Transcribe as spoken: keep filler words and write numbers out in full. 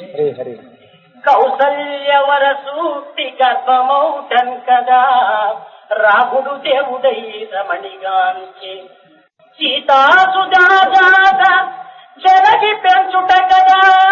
హరి హరి. కౌసల్యవర సూక్తి గర్భమౌటన్ కదా రాముడు దేవుడై రమణిగాంచి సీతాసుజాత జలగి పెంచుట కదా